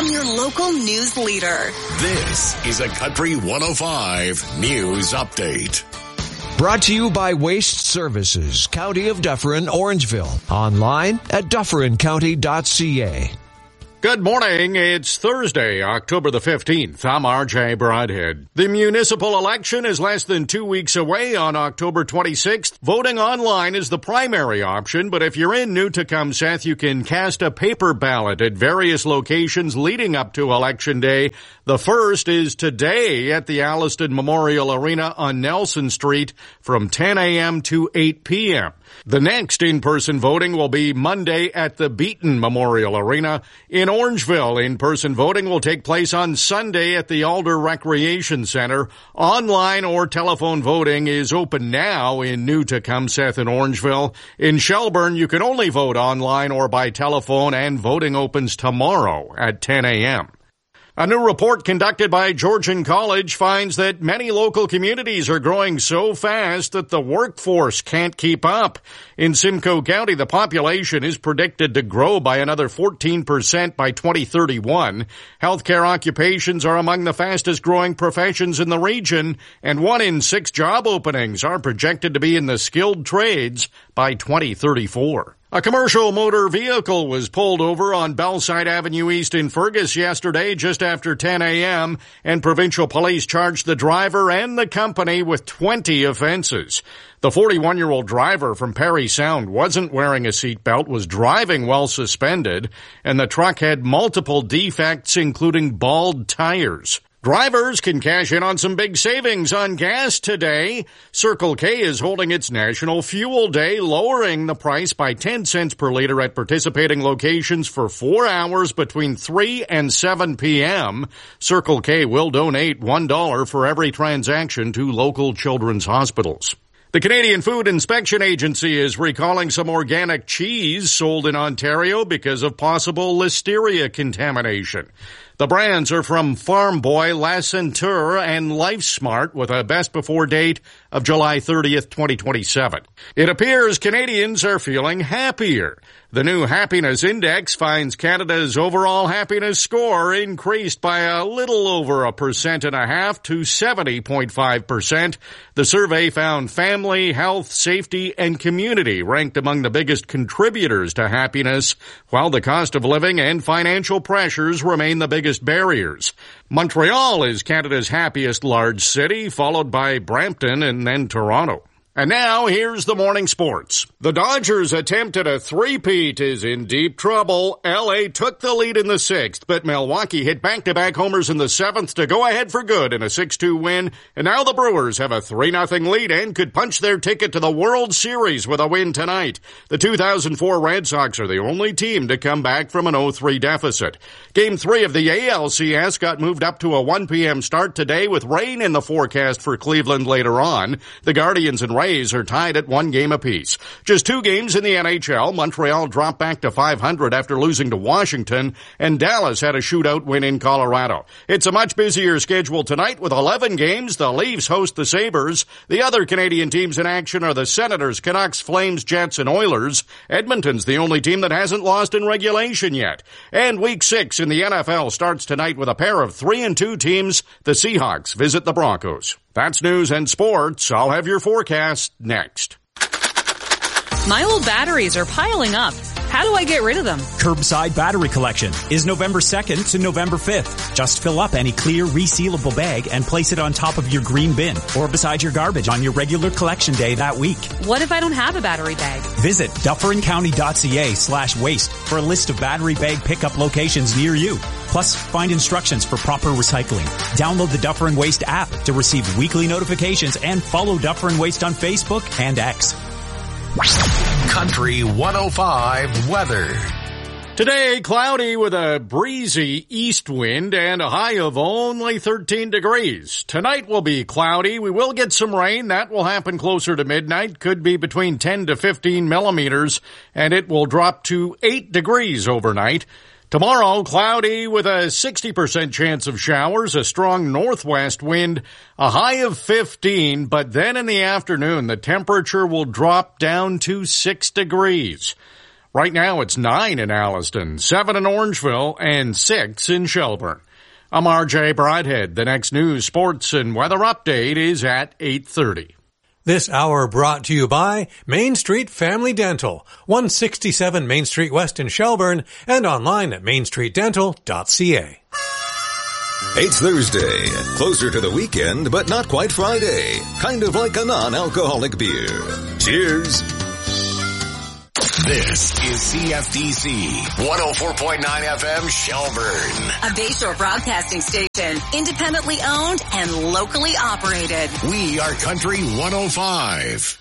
from your local news leader. This is a Country 105 News Update. Brought to you by Waste Services, County of Dufferin, Orangeville. Online at dufferincounty.ca. Good morning. It's Thursday, October the 15th. I'm RJ Broadhead. The municipal election is less than 2 weeks away on October 26th. Voting online is the primary option, but if you're in New-Tecumseth, you can cast a paper ballot at various locations leading up to Election Day. The first is today at the Alliston Memorial Arena on Nelson Street from 10 a.m. to 8 p.m. The next in-person voting will be Monday at the Beaton Memorial Arena. In Orangeville, in-person voting will take place on Sunday at the Alder Recreation Center. Online or telephone voting is open now in New-Tecumseth and Orangeville. In Shelburne, you can only vote online or by telephone, and voting opens tomorrow at 10 a.m. A new report conducted by Georgian College finds that many local communities are growing so fast that the workforce can't keep up. In Simcoe County, the population is predicted to grow by another 14% by 2031. Healthcare occupations are among the fastest growing professions in the region, and 1 in 6 job openings are projected to be in the skilled trades by 2034. A commercial motor vehicle was pulled over on Bellside Avenue East in Fergus yesterday just after 10 a.m., and provincial police charged the driver and the company with 20 offenses. The 41-year-old driver from Parry Sound wasn't wearing a seatbelt, was driving while suspended, and the truck had multiple defects, including bald tires. Drivers can cash in on some big savings on gas today. Circle K is holding its National Fuel Day, lowering the price by 10 cents per liter at participating locations for 4 hours between 3 and 7 p.m. Circle K will donate $1 for every transaction to local children's hospitals. The Canadian Food Inspection Agency is recalling some organic cheese sold in Ontario because of possible listeria contamination. The brands are from Farm Boy, La Centure, and LifeSmart with a best before date of July 30th, 2027. It appears Canadians are feeling happier. The new Happiness Index finds Canada's overall happiness score increased by a little over 1.5% to 70.5%. The survey found family, health, safety, and community ranked among the biggest contributors to happiness, while the cost of living and financial pressures remain the biggest barriers. Montreal is Canada's happiest large city, followed by Brampton and then Toronto. And now, here's the morning sports. The Dodgers' attempt at a three-peat is in deep trouble. L.A. took the lead in the 6th, but Milwaukee hit back-to-back homers in the 7th to go ahead for good in a 6-2 win. And now the Brewers have a 3-0 lead and could punch their ticket to the World Series with a win tonight. The 2004 Red Sox are the only team to come back from an 0-3 deficit. Game 3 of the ALCS got moved up to a 1 p.m. start today with rain in the forecast for Cleveland later on. The Guardians and Rays are tied at 1 game apiece. Just 2 games in the NHL. Montreal dropped back to 500 after losing to Washington, and Dallas had a shootout win in Colorado. It's a much busier schedule tonight with 11 games. The Leafs host the Sabres. The other Canadian teams in action are the Senators, Canucks, Flames, Jets, and Oilers. Edmonton's the only team that hasn't lost in regulation yet. And Week 6 in the NFL starts tonight with a pair of 3-2 teams. The Seahawks visit the Broncos. That's news and sports. I'll have your forecast next. My old batteries are piling up. How do I get rid of them? Curbside Battery Collection is November 2nd to November 5th. Just fill up any clear, resealable bag and place it on top of your green bin or beside your garbage on your regular collection day that week. What if I don't have a battery bag? Visit dufferincounty.ca/waste for a list of battery bag pickup locations near you. Plus, find instructions for proper recycling. Download the Dufferin Waste app to receive weekly notifications and follow Dufferin Waste on Facebook and X. Country 105 weather. Today, cloudy with a breezy east wind and a high of only 13 degrees. Tonight will be cloudy. We will get some rain. That will happen closer to midnight. Could be between 10 to 15 millimeters, and it will drop to 8 degrees overnight. Tomorrow, cloudy with a 60% chance of showers, a strong northwest wind, a high of 15, but then in the afternoon, the temperature will drop down to 6 degrees. Right now it's 9 in Alliston, 7 in Orangeville, and 6 in Shelburne. I'm RJ Bridhead. The next news, sports, and weather update is at 8:30. This hour brought to you by Main Street Family Dental, 167 Main Street West in Shelburne, and online at mainstreetdental.ca. It's Thursday, closer to the weekend, but not quite Friday. Kind of like a non-alcoholic beer. Cheers. This is CFDC 104.9 FM Shelburne. A Bayshore broadcasting station, independently owned and locally operated. We are Country 105.